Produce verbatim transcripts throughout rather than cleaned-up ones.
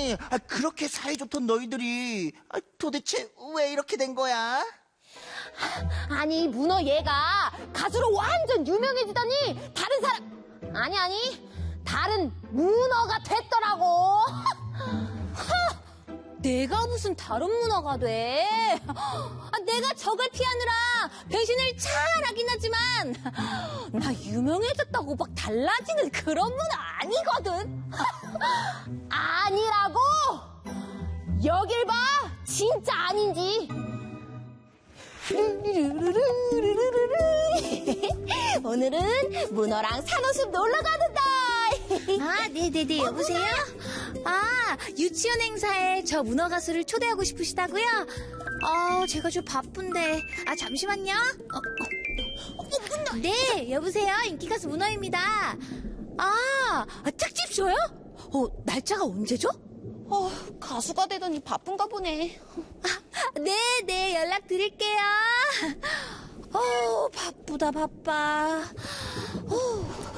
아니, 아, 그렇게 사이좋던 너희들이 아, 도대체 왜 이렇게 된 거야? 아니, 문어 얘가 가수로 완전 유명해지더니 다른 사람, 아니, 아니, 다른 문어가 됐더라고. 내가 무슨 다른 문어가 돼? 아, 내가 적을 피하느라 변신을 잘하긴 하지만 나 유명해졌다고 막 달라지는 그런 문어 아니거든. 아니라고? 여길 봐. 진짜 아닌지. 오늘은 문어랑 산호숲 놀러 가는다. 아, 네네네, 여보세요? 아, 유치원 행사에 저 문어 가수를 초대하고 싶으시다고요? 어, 제가 좀 바쁜데. 아, 잠시만요. 어, 어, 어, 문어. 네, 여보세요? 인기가수 문어입니다. 아, 특집쇼요? 어, 날짜가 언제죠? 어, 가수가 되더니 바쁜가 보네. 아, 네, 네, 연락 드릴게요. 어, 바쁘다, 바빠. 어.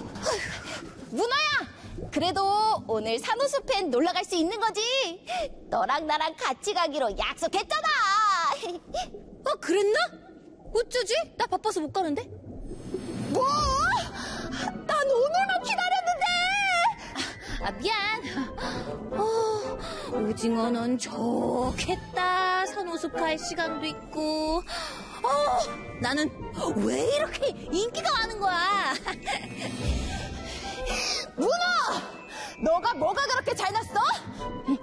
문어야! 그래도 오늘 산호숲엔 놀러 갈 수 있는 거지? 너랑 나랑 같이 가기로 약속했잖아! 어, 그랬나? 어쩌지? 나 바빠서 못 가는데? 뭐? 난 오늘만 기다렸는데! 아, 미안. 어, 오징어는 좋겠다. 산호숲 갈 시간도 있고. 어, 나는 왜 이렇게 인기가 많은 거야? 문어! 너가 뭐가 그렇게 잘났어?